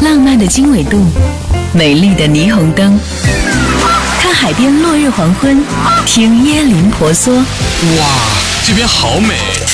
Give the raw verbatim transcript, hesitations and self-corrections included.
浪漫的经纬度，美丽的霓虹灯，看海边落日黄昏，听椰林婆娑。 哇，这边好美！